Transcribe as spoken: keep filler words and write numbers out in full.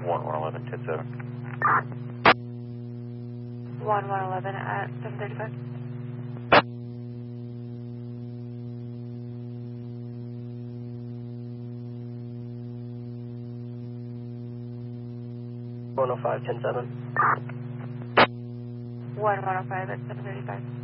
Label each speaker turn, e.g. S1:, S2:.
S1: one one eleven, ten seven.
S2: one one eleven at seven thirty-five.
S3: one oh five, ten seven.
S2: one one oh five at seven thirty-five.